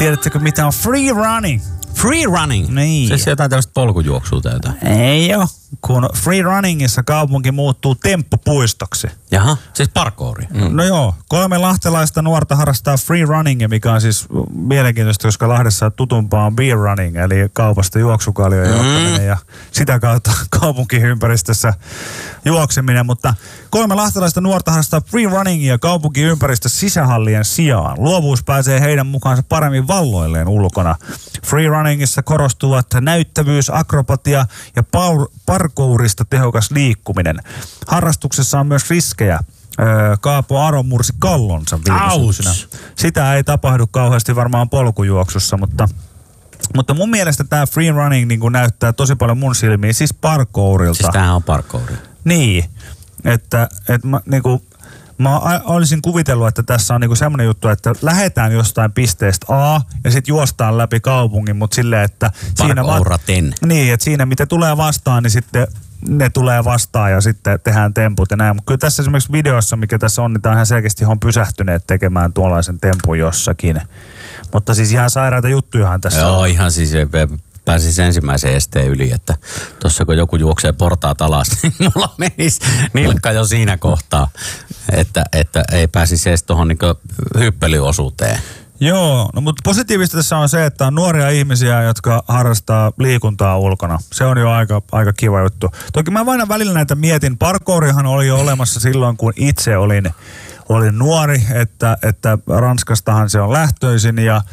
Tiedättekö mitä on free running? Free running? Niin. Se jotain tällaista polkujuoksua täytä. Ei oo. Kun free runningissa kaupunki muuttuu temppupuistoksi. Jaha, siis parkouri. No joo, 3 lahtelaista nuorta harrastaa free runningia, mikä on siis mielenkiintoista, koska Lahdessa tutumpaa on beer running, eli kaupasta juoksukaljojen ottaminen ja sitä kautta kaupunkiympäristössä juokseminen. Mutta 3 lahtelaista nuorta harrastaa free runningia kaupunkiympäristössä sisähallien sijaan. Luovuus pääsee heidän mukaansa paremmin valloilleen ulkona. Free runningissa korostuvat näyttävyys, akrobatia ja parkourista tehokas liikkuminen. Harrastuksessa on myös riskejä. Kaapo Aro mursi kallonsa viime syksynä. Sitä ei tapahdu kauheasti varmaan polkujuoksussa, mutta mun mielestä tämä free running niin kuin näyttää tosi paljon mun silmiin, siis parkourilta. Siis tämähän on parkouri. Niin, että mä olisin kuvitellut, että tässä on niinku semmoinen juttu, että lähdetään jostain pisteestä A ja sitten juostaan läpi kaupungin, mutta silleen, että niin, että siinä mitä tulee vastaan, niin sitten ne tulee vastaan ja sitten tehdään temput ja näin. Mutta kyllä tässä esimerkiksi videossa, mikä tässä on, niin tämä on ihan selkeästi pysähtyneet tekemään tuollaisen tempun jossakin. Mutta siis ihan sairaita juttujahan tässä on. Joo, ihan siis pääsis ensimmäiseen esteen yli, että tuossa kun joku juoksee portaat alas, niin mulla menisi nilkka jo siinä kohtaa, että ei pääsisi edes tuohon niinku hyppelyosuuteen. Joo, no mutta positiivista tässä on se, että on nuoria ihmisiä, jotka harrastaa liikuntaa ulkona. Se on jo aika kiva juttu. Toki mä vain välillä näitä mietin. Parkourihan oli jo olemassa silloin, kun itse olin nuori, että Ranskastahan se on lähtöisin ja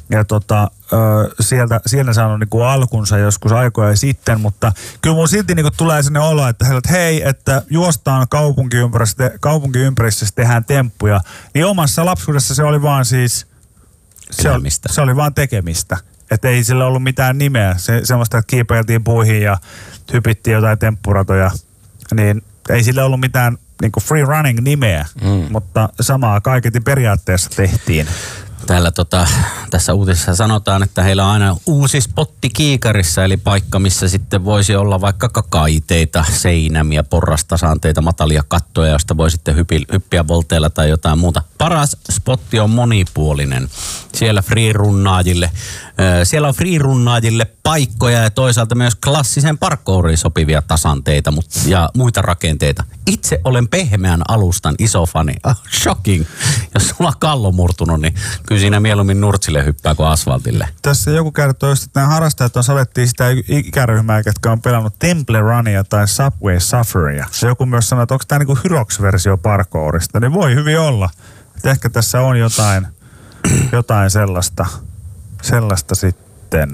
sieltä saanut niinku alkunsa joskus aikoja sitten, mutta kyllä mun silti niinku tulee sinne olo, että hei, että juostaan kaupunkiympäristössä tehdään temppuja, niin omassa lapsuudessa se oli vaan siis se oli vaan tekemistä. Että ei sillä ollut mitään nimeä. Semmoista, että kiipeiltiin puihin ja hypittiin jotain temppuratoja, niin ei sillä ollut mitään niinku free running nimeä, mutta samaa kaiketi periaatteessa tehtiin. Täällä tässä uutisessa sanotaan, että heillä on aina uusi spotti kiikarissa, eli paikka, missä sitten voisi olla vaikka kaiteita, seinämiä, porrastasanteita, matalia kattoja, josta voi sitten hyppiä volteilla tai jotain muuta. Paras spotti on monipuolinen. Siellä on freerunnaajille paikkoja ja toisaalta myös klassisen parkouriin sopivia tasanteita ja muita rakenteita. Itse olen pehmeän alustan iso fani. Shocking. Jos sulla on kallo murtunut, niin kyllä siinä mieluummin nurtsille hyppää kuin asfaltille. Tässä joku kertoo just, että nämä harrastajat salettiin sitä ikäryhmää, jotka on pelannut Temple Runia tai Subway Surferia. Joku myös sanoo, että onko tämä niinku Hyrox-versio parkourista, niin voi hyvin olla. Että ehkä tässä on jotain sellaista sitten.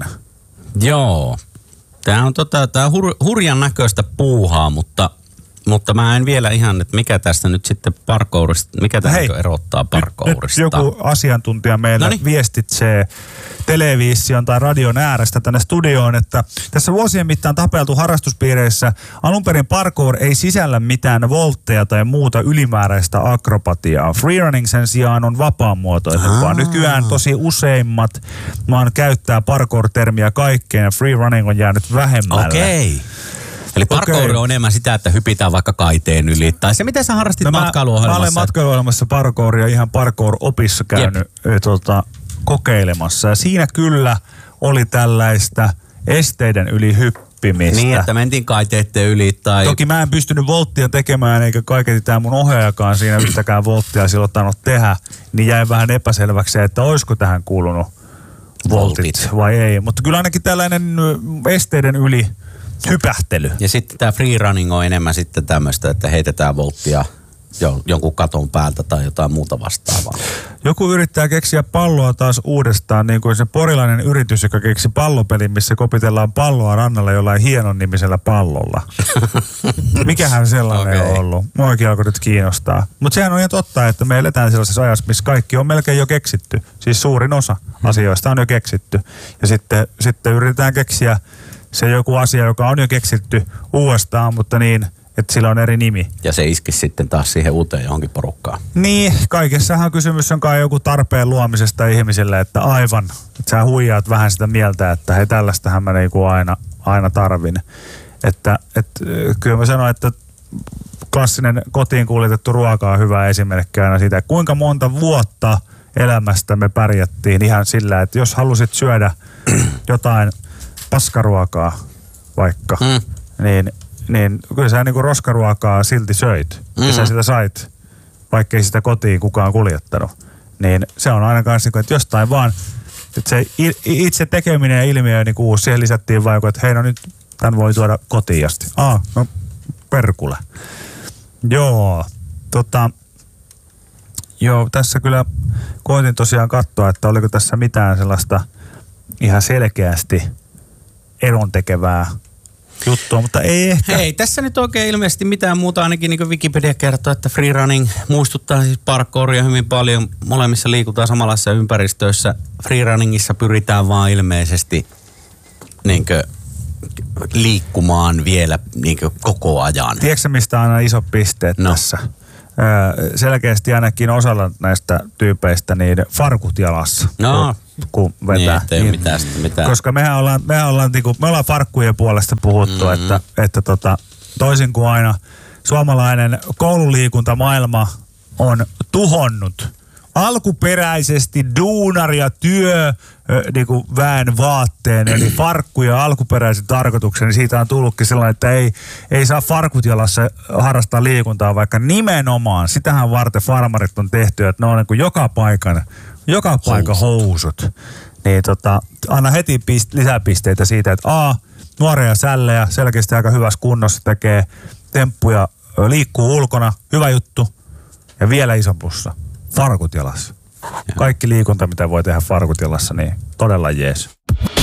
Joo. Tämä on hurjan näköistä puuhaa, mutta mä en vielä ihan, että mikä tästä nyt sitten parkourista, mikä tämä erottaa parkourista. Nyt joku asiantuntija meillä viestitsee television tai radion äärestä tänne studioon, että tässä vuosien mittaan tapeltu harrastuspiireissä alun perin parkour ei sisällä mitään voltteja tai muuta ylimääräistä akrobatiaa. Freerunning sen sijaan on vapaamuotoisempaa. Nykyään tosi useimmat maan käyttää parkour-termiä kaikkeen ja freerunning on jäänyt vähemmälle. Okei. Eli parkour on enemmän sitä, että hypitään vaikka kaiteen yli. Tai se, miten sä harrastit matkailuohjelmassa? Mä olen matkailuohjelmassa parkouria ihan parkour-opissa käynyt kokeilemassa. Ja siinä kyllä oli tällaista esteiden yli hyppimistä. Niin, että mentiin kaiteiden yli tai... Toki mä en pystynyt volttia tekemään, eikä kaiketi tämä mun ohjaajakaan siinä yhtäkään volttia silloin tainnut tehdä. Niin jäi vähän epäselväksi, että olisiko tähän kuulunut voltit vai ei. Mutta kyllä ainakin tällainen esteiden yli hypähtely. Ja sitten tämä freerunning on enemmän sitten tämmöistä, että heitetään volttia jonkun katon päältä tai jotain muuta vastaavaa. Joku yrittää keksiä palloa taas uudestaan, niin kuin se porilainen yritys, joka keksi pallopelin, missä kopitellaan palloa rannalla jollain hienon nimisellä pallolla. Mikähän sellainen on ollut? Muakin alkoi nyt kiinnostaa. Mutta sehän on ihan totta, että me eletään sellaisessa ajassa, missä kaikki on melkein jo keksitty. Siis suurin osa asioista on jo keksitty. Ja sitten yritetään keksiä se joku asia, joka on jo keksitty uudestaan, mutta niin, että sillä on eri nimi. Ja se iskisi sitten taas siihen uuteen johonkin porukkaan. Niin, kaikessahan kysymys on kai joku tarpeen luomisesta ihmisille, että aivan, että sä huijaat vähän sitä mieltä, että hei tällaistähän mä niinku aina tarvin. Että kyllä mä sanon, että klassinen kotiin kuljetettu ruoka on hyvä esimerkki aina siitä, kuinka monta vuotta elämästä me pärjättiin ihan sillä, että jos halusit syödä jotain paskaruokaa vaikka, niin kyllä sä niinku roskaruokaa silti söit. Ja sä sitä sait, vaikka ei sitä kotiin kukaan kuljettanut. Niin se on aina kanssa, että jostain vaan, että se itse tekeminen ja ilmiö niin uusi, siihen lisättiin vaikka, että hei no nyt tän voi tuoda kotiin asti. No perkule. Joo, joo, tässä kyllä koitin tosiaan katsoa, että oliko tässä mitään sellaista ihan selkeästi erontekevää juttua, mutta ei ehkä. Ei tässä nyt oikein ilmeisesti mitään muuta, ainakin niin kuin Wikipedia kertoo, että freerunning muistuttaa siis parkouria hyvin paljon. Molemmissa liikutaan samanlaisissa ympäristöissä. Freerunningissa pyritään vaan ilmeisesti niin kuin liikkumaan vielä niin kuin koko ajan. Tiedätkö mistä on aina iso pisteet tässä? Selkeästi ainakin osalla näistä tyypeistä niin farkut jalassa, kun vetää. Niin, mitään. Koska me ollaan farkkujen puolesta puhuttu, että toisin kuin aina suomalainen koululiikuntamaailma on tuhonnut alkuperäisesti duunari- ja väen vaatteen, eli farkkujen alkuperäisen tarkoituksen, niin siitä on tullutkin sellainen, että ei saa farkut jalassa harrastaa liikuntaa, vaikka nimenomaan, sitähän varten farmarit on tehty, että ne on niin kuin joka paikan housut. Niin anna heti lisäpisteitä siitä, että nuoria sällejä, selkeästi aika hyvässä kunnossa, tekee temppuja, liikkuu ulkona, hyvä juttu, ja vielä isompussa. Farkut jalassa. Kaikki liikunta, mitä voi tehdä farkut jalassa, niin todella jees.